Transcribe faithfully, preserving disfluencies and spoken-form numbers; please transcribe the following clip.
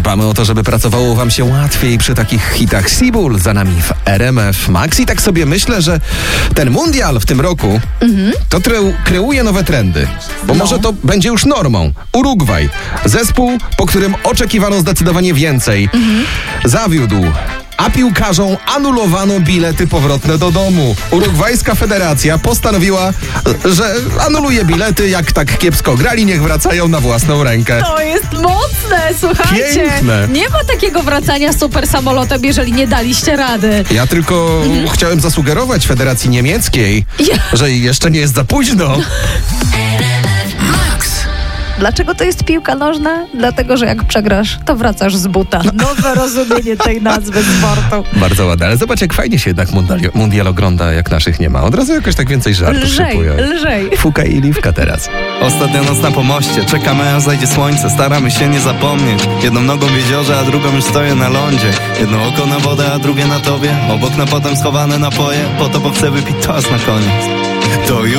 Dbamy o to, żeby pracowało wam się łatwiej przy takich hitach. Sibul za nami w R M F Max. I tak sobie myślę, że ten mundial w tym roku mhm. to treu, kreuje nowe trendy. Bo no. może to będzie już normą. Urugwaj. Zespół, po którym oczekiwano zdecydowanie więcej. Mhm. Zawiódł. A piłkarzom anulowano bilety powrotne do domu. Urugwajska federacja postanowiła, że anuluje bilety, jak tak kiepsko grali, niech wracają na własną rękę. To jest mocne, słuchajcie. Piękne. Nie ma takiego wracania super samolotem, jeżeli nie daliście rady. Ja tylko mhm. chciałem zasugerować Federacji Niemieckiej, ja. że jeszcze nie jest za późno. Dlaczego to jest piłka nożna? Dlatego, że jak przegrasz, to wracasz z buta. Nowe rozumienie tej nazwy sportu. Bardzo ładne, ale zobacz, jak fajnie się jednak mundial, mundial ogląda, jak naszych nie ma. Od razu jakoś tak więcej żartów lżej, szypuje. lżej. Fuka i Liwka teraz. Ostatnia noc na pomoście, czekamy aż zajdzie słońce, staramy się nie zapomnieć. Jedną nogą w jeziorze, a drugą już stoję na lądzie. Jedno oko na wodę, a drugie na tobie. Obok na potem schowane napoje, po to, bo chcę wypić toast na koniec. To już